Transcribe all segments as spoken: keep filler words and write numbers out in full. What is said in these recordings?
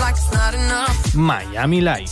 Miami Life.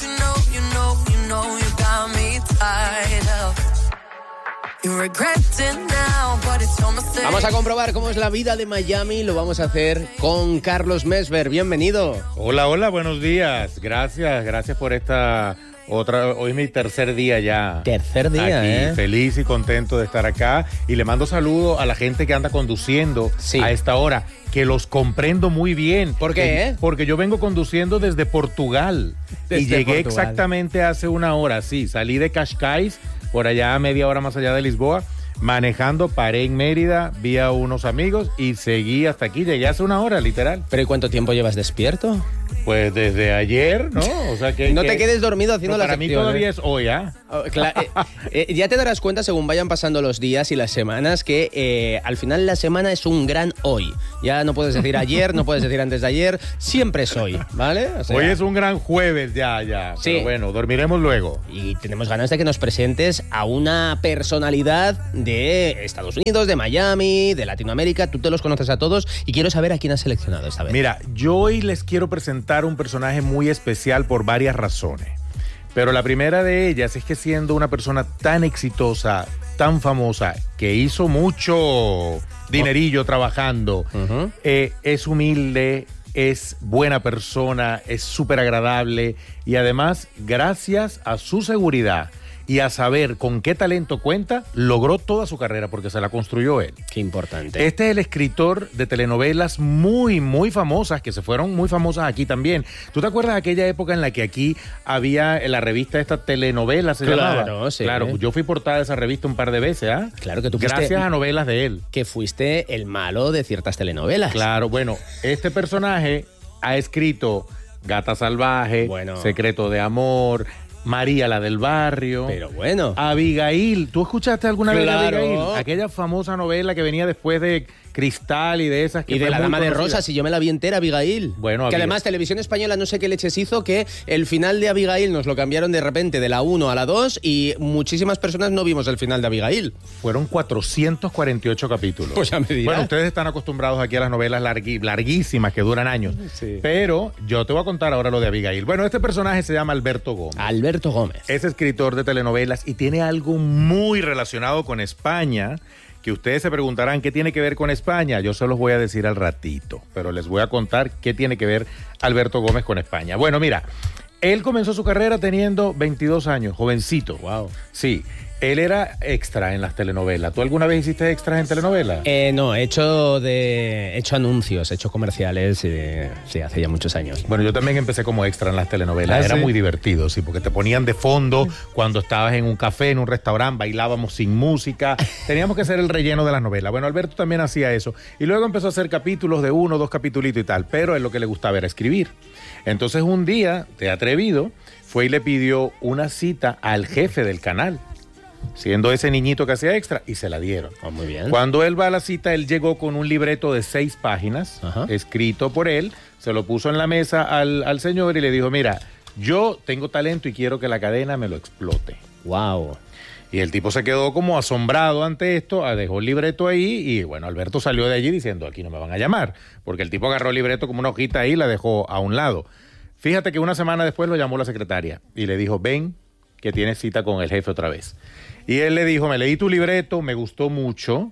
Vamos a comprobar cómo es la vida de Miami. Lo vamos a hacer con Carlos Mesver. Bienvenido. Hola, hola, buenos días. Gracias, gracias por esta otra. Hoy es mi tercer día ya. Tercer día, aquí, ¿eh? Feliz y contento de estar acá. Y le mando saludos a la gente que anda conduciendo sí. a esta hora, que los comprendo muy bien. ¿Por qué? Eh? Porque yo vengo conduciendo desde Portugal. Desde y llegué Portugal. exactamente hace una hora, sí. Salí de Cascais, por allá media hora más allá de Lisboa. Manejando, paré en Mérida, vi a unos amigos y seguí hasta aquí. Llegué hace una hora, literal. ¿Pero y cuánto tiempo llevas despierto? Pues desde ayer, ¿no? O sea que... no que, te quedes dormido haciendo no, la para sección. Para mí todavía ¿eh? es hoy, ¿ah? ¿eh? Oh, claro, eh, eh, ya te darás cuenta, según vayan pasando los días y las semanas, que eh, al final la semana es un gran hoy. Ya no puedes decir ayer, no puedes decir antes de ayer, siempre es hoy, ¿vale? O sea, hoy es un gran jueves, ya, ya. Sí. Pero bueno, dormiremos luego. Y tenemos ganas de que nos presentes a una personalidad de Estados Unidos, de Miami, de Latinoamérica. Tú te los conoces a todos y quiero saber a quién has seleccionado esta vez. Mira, yo hoy les quiero presentar un personaje muy especial por varias razones. Pero la primera de ellas es que siendo una persona tan exitosa, tan famosa, que hizo mucho dinerillo trabajando, uh-huh. eh, es humilde, es buena persona, es súper agradable y además, gracias a su seguridad y a saber con qué talento cuenta, logró toda su carrera porque se la construyó él. Qué importante. Este es el escritor de telenovelas muy, muy famosas, que se fueron muy famosas aquí también. ¿Tú te acuerdas de aquella época en la que aquí había en la revista esta telenovela, se claro, llamaba? Sí. Claro, yo fui portada de esa revista un par de veces, ¿ah? ¿eh? Claro que tú fuiste, gracias a novelas de él. Que fuiste el malo de ciertas telenovelas. Claro, bueno, este personaje ha escrito Gata Salvaje, bueno. Secreto de Amor, María la del barrio. Pero bueno. Abigail. ¿Tú escuchaste alguna claro. vez de Abigail? Aquella famosa novela que venía después de Cristal y de esas que y de La Dama de conocida. Rosas, y yo me la vi entera, Abigail. Bueno, que Abigail. Además Televisión Española no sé qué leches hizo, que el final de Abigail nos lo cambiaron de repente de la uno a la dos y muchísimas personas no vimos el final de Abigail. Fueron cuatrocientos cuarenta y ocho capítulos. Pues ya me dirás. Bueno, ustedes están acostumbrados aquí a las novelas largui, larguísimas que duran años. Sí. Pero yo te voy a contar ahora lo de Abigail. Bueno, este personaje se llama Alberto Gómez. Alberto Gómez. Es escritor de telenovelas y tiene algo muy relacionado con España, que ustedes se preguntarán qué tiene que ver con España. Yo se los voy a decir al ratito, pero les voy a contar qué tiene que ver Alberto Gómez con España. Bueno, mira, él comenzó su carrera teniendo veintidós años, jovencito. Wow. Sí. Él era extra en las telenovelas. ¿Tú alguna vez hiciste extras en telenovelas? Eh, no, he hecho, de, he hecho anuncios, he hecho comerciales, eh, sí, hace ya muchos años. Bueno, yo también empecé como extra en las telenovelas. ¿Ah, era sí? muy divertido, sí, porque te ponían de fondo cuando estabas en un café, en un restaurante, bailábamos sin música. Teníamos que hacer el relleno de las novelas. Bueno, Alberto también hacía eso. Y luego empezó a hacer capítulos de uno, dos capitulitos y tal. Pero a él lo que le gustaba era escribir. Entonces un día, de atrevido, fue y le pidió una cita al jefe del canal, siendo ese niñito que hacía extra, y se la dieron. Oh, muy bien. Cuando él va a la cita, él llegó con un libreto de seis páginas, Ajá. escrito por él, se lo puso en la mesa al, al señor y le dijo, mira, yo tengo talento y quiero que la cadena me lo explote. Wow. Y el tipo se quedó como asombrado ante esto, dejó el libreto ahí y bueno, Alberto salió de allí diciendo, aquí no me van a llamar, porque el tipo agarró el libreto como una hojita ahí y la dejó a un lado. Fíjate que una semana después lo llamó la secretaria y le dijo, ven, que tienes cita con el jefe otra vez. Y él le dijo, me leí tu libreto, me gustó mucho,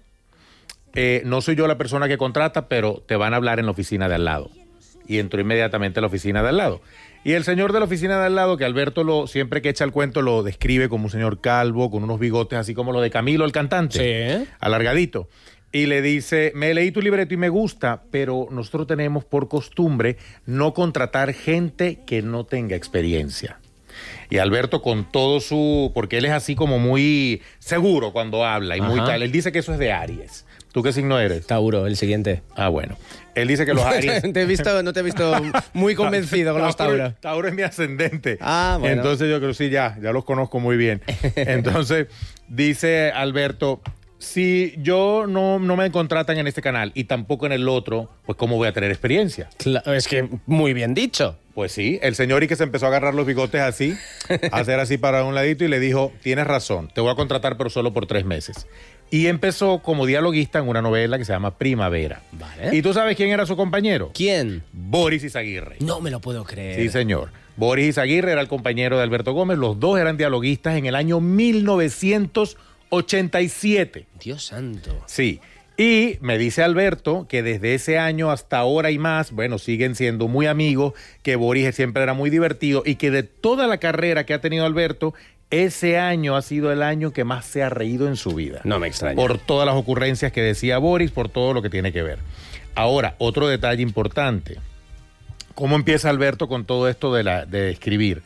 eh, no soy yo la persona que contrata, pero te van a hablar en la oficina de al lado. Y entró inmediatamente a la oficina de al lado. Y el señor de la oficina de al lado, que Alberto lo siempre que echa el cuento lo describe como un señor calvo, con unos bigotes así como lo de Camilo, el cantante, sí, alargadito. Y le dice, me leí tu libreto y me gusta, pero nosotros tenemos por costumbre no contratar gente que no tenga experiencia. Y Alberto con todo su... porque él es así como muy seguro cuando habla y Ajá. muy tal. Él dice que eso es de Aries. ¿Tú qué signo eres? Tauro, el siguiente. Ah, bueno. Él dice que los Aries... te he visto, no te he visto muy convencido con los Tauro. Tauro es mi ascendente. Ah, bueno. Entonces yo creo, sí, ya, ya los conozco muy bien. Entonces dice Alberto... Si yo no, no me contratan en este canal y tampoco en el otro, pues ¿cómo voy a tener experiencia? Claro, es que muy bien dicho. Pues sí, el señor y que se empezó a agarrar los bigotes así, a hacer así para un ladito y le dijo, tienes razón, te voy a contratar pero solo por tres meses. Y empezó como dialoguista en una novela que se llama Primavera. Vale. ¿Y tú sabes quién era su compañero? ¿Quién? Boris Izaguirre. No me lo puedo creer. Sí, señor. Boris Izaguirre era el compañero de Alberto Gómez. Los dos eran dialoguistas en el año mil novecientos ochenta y siete. Dios santo. Sí. Y me dice Alberto que desde ese año hasta ahora y más, bueno, siguen siendo muy amigos, que Boris siempre era muy divertido y que de toda la carrera que ha tenido Alberto, ese año ha sido el año que más se ha reído en su vida. No me extraña. Por todas las ocurrencias que decía Boris, por todo lo que tiene que ver. Ahora, otro detalle importante. ¿Cómo empieza Alberto con todo esto de, la, de escribir?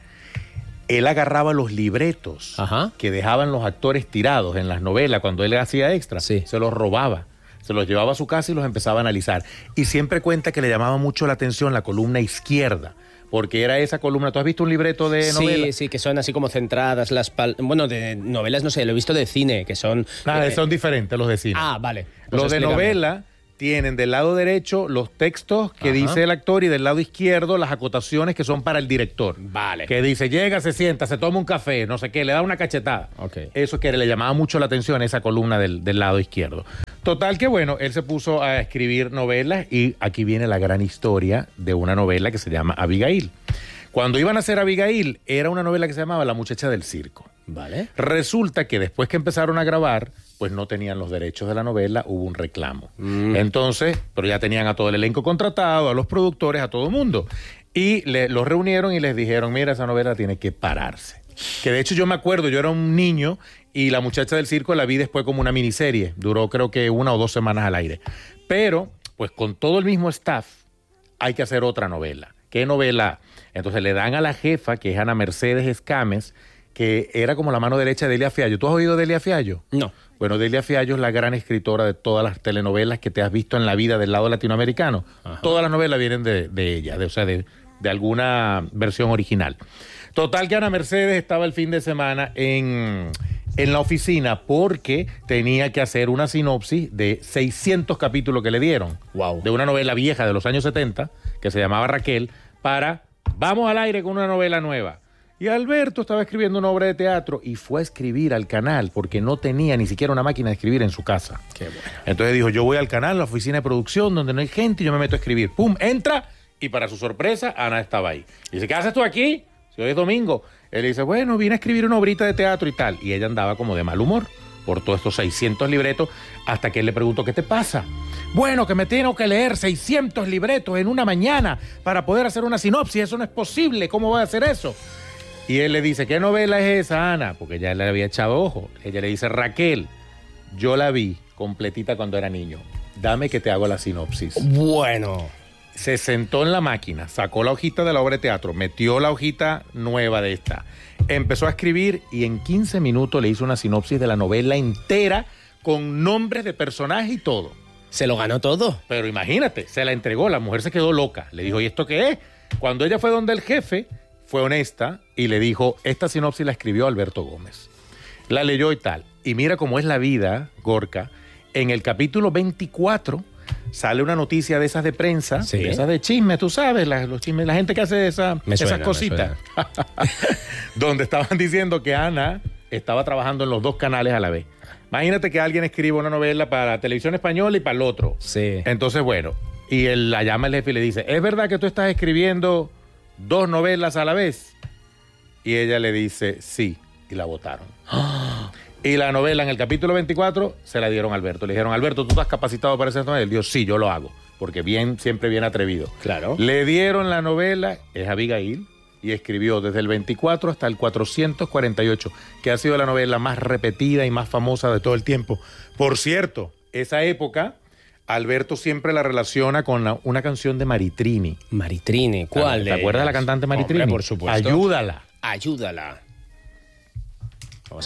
Él agarraba los libretos Ajá. que dejaban los actores tirados en las novelas cuando él hacía extras. Sí. Se los robaba. Se los llevaba a su casa y los empezaba a analizar. Y siempre cuenta que le llamaba mucho la atención la columna izquierda. Porque era esa columna. ¿Tú has visto un libreto de novela? Sí, sí, que son así como centradas las... Pal... Bueno, de novelas no sé, lo he visto de cine, que son... Ah, eh... son diferentes los de cine. Ah, vale. Pues los de explícame. novela tienen del lado derecho los textos que Ajá. dice el actor y del lado izquierdo las acotaciones que son para el director. Vale. Que dice, llega, se sienta, se toma un café, no sé qué, le da una cachetada. Ok. Eso que le llamaba mucho la atención, esa columna del, del lado izquierdo. Total que bueno, él se puso a escribir novelas y aquí viene la gran historia de una novela que se llama Abigail. Cuando iban a hacer Abigail, era una novela que se llamaba La muchacha del circo. Vale. Resulta que después que empezaron a grabar, pues no tenían los derechos de la novela, hubo un reclamo. Mm. Entonces, pero ya tenían a todo el elenco contratado, a los productores, a todo el mundo. Y le, los reunieron y les dijeron, mira, esa novela tiene que pararse. Que de hecho yo me acuerdo, yo era un niño y La muchacha del circo la vi después como una miniserie. Duró creo que una o dos semanas al aire. Pero, pues con todo el mismo staff, hay que hacer otra novela. ¿Qué novela? Entonces le dan a la jefa, que es Ana Mercedes Escames, que era como la mano derecha de Delia Fiallo. ¿Tú has oído de Delia Fiallo? No. Bueno, Delia Fiallo es la gran escritora de todas las telenovelas que te has visto en la vida del lado latinoamericano. Ajá. Todas las novelas vienen de, de ella, de, o sea, de, de alguna versión original. Total que Ana Mercedes estaba el fin de semana en, en la oficina porque tenía que hacer una sinopsis de seiscientos capítulos que le dieron. Wow. De una novela vieja de los años setenta que se llamaba Raquel, para vamos al aire con una novela nueva. Y Alberto estaba escribiendo una obra de teatro y fue a escribir al canal porque no tenía ni siquiera una máquina de escribir en su casa. Qué bueno. Entonces dijo, yo voy al canal, la oficina de producción, donde no hay gente, y yo me meto a escribir. ¡Pum! Entra y para su sorpresa, Ana estaba ahí. Y dice, ¿qué haces tú aquí? Si hoy es domingo. Él dice, bueno, vine a escribir una obrita de teatro y tal. Y ella andaba como de mal humor por todos estos seiscientos libretos, hasta que él le preguntó, ¿qué te pasa? Bueno, que me tengo que leer seiscientos libretos en una mañana para poder hacer una sinopsis. Eso no es posible. ¿Cómo voy a hacer eso? Y él le dice, ¿qué novela es esa, Ana? Porque ya le había echado ojo. Ella le dice, Raquel, yo la vi completita cuando era niño. Dame que te hago la sinopsis. Bueno. Se sentó en la máquina, sacó la hojita de la obra de teatro, metió la hojita nueva de esta, empezó a escribir y en quince minutos le hizo una sinopsis de la novela entera con nombres de personajes y todo. Se lo ganó todo. Pero imagínate, se la entregó, la mujer se quedó loca. Le dijo, ¿y esto qué es? Cuando ella fue donde el jefe, fue honesta y le dijo, esta sinopsis la escribió Alberto Gómez. La leyó y tal. Y mira cómo es la vida, Gorka. En el capítulo veinticuatro sale una noticia de esas de prensa, Sí. de esas de chisme, tú sabes, la, los chismes, la gente que hace esa, Me esas suena, me cositas. Donde estaban diciendo que Ana estaba trabajando en los dos canales a la vez. Imagínate que alguien escriba una novela para Televisión Española y para el otro. Sí. Entonces, bueno, y él la llama el jefe y le dice, ¿es verdad que tú estás escribiendo dos novelas a la vez? Y ella le dice, sí, y la votaron. Y la novela en el capítulo veinticuatro se la dieron a Alberto. Le dijeron, Alberto, ¿tú estás capacitado para hacer esta novela? Él dijo, sí, yo lo hago, porque bien, siempre bien atrevido. Claro. Le dieron la novela, es Abigail, y escribió desde el veinticuatro hasta el cuatrocientos cuarenta y ocho, que ha sido la novela más repetida y más famosa de todo el tiempo. Por cierto, esa época, Alberto siempre la relaciona con la- una canción de Maritrini. Maritrini, ¿cuál? ¿Te de acuerdas de la ellas? cantante Maritrini? Hombre, por supuesto. Ayúdala. Ayúdala.